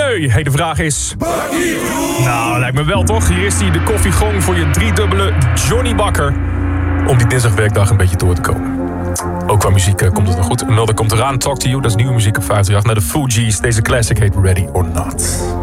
primeur. Hey, de vraag is... Nou, lijkt me wel toch? Hier is hij, de koffiegong voor je driedubbele Johnny Bakker. Om die dinsdagwerkdag een beetje door te komen. Ook qua muziek komt het nog goed. Another komt eraan, Talk to You. Dat is nieuwe muziek op 538. Naar de Fugees. Deze classic heet Ready or Not.